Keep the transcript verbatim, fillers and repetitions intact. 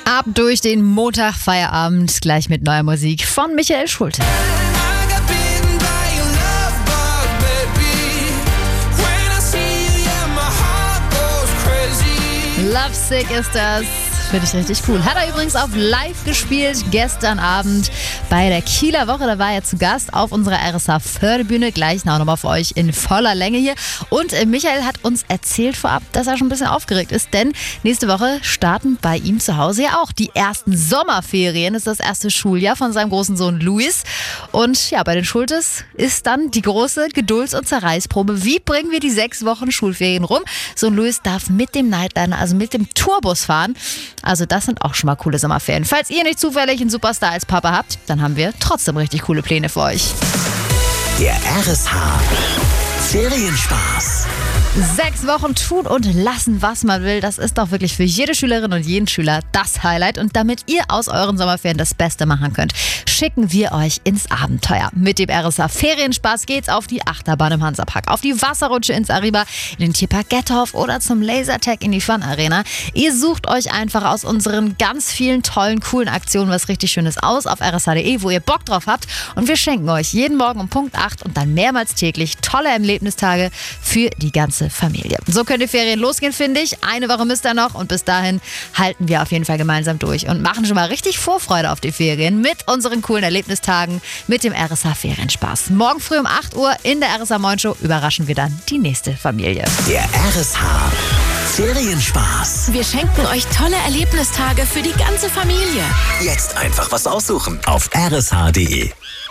Ab durch den Montag Feierabend, gleich mit neuer Musik von Michael Schulte. Lovesick ist das. Finde ich richtig cool. Hat er übrigens auf live gespielt gestern Abend bei der Kieler Woche. Da war er zu Gast auf unserer R S H-Förderbühne. Gleich noch nochmal für euch in voller Länge hier. Und äh, Michael hat uns erzählt vorab, dass er schon ein bisschen aufgeregt ist. Denn nächste Woche starten bei ihm zu Hause ja auch die ersten Sommerferien. Das ist das erste Schuljahr von seinem großen Sohn Luis. Und ja, bei den Schultes ist dann die große Gedulds- und Zerreißprobe. Wie bringen wir die sechs Wochen Schulferien rum? Sohn Luis darf mit dem Nightliner, also mit dem Tourbus fahren. Also das sind auch schon mal coole Sommerferien. Falls ihr nicht zufällig einen Superstar als Papa habt, dann haben wir trotzdem richtig coole Pläne für euch. Der R S H Ferienspaß. Sechs Wochen tun und lassen, was man will. Das ist doch wirklich für jede Schülerin und jeden Schüler das Highlight. Und damit ihr aus euren Sommerferien das Beste machen könnt, schicken wir euch ins Abenteuer. Mit dem R S H Ferienspaß geht's auf die Achterbahn im Hansapark, auf die Wasserrutsche ins Arriva, in den Tierpark Gettorf oder zum Lasertag in die Fun Arena. Ihr sucht euch einfach aus unseren ganz vielen tollen, coolen Aktionen was richtig Schönes aus auf r s h punkt d e, wo ihr Bock drauf habt. Und wir schenken euch jeden Morgen um Punkt acht und dann mehrmals täglich tolle Erlebnistage für die ganze Familie. So könnt ihr Ferien losgehen, finde ich. Eine Woche müsst ihr noch und bis dahin halten wir auf jeden Fall gemeinsam durch und machen schon mal richtig Vorfreude auf die Ferien mit unseren coolen Erlebnistagen mit dem R S H Ferienspaß. Morgen früh um acht Uhr in der R S H Morning Show überraschen wir dann die nächste Familie. Der R S H Ferienspaß. Wir schenken euch tolle Erlebnistage für die ganze Familie. Jetzt einfach was aussuchen auf r s h punkt d e.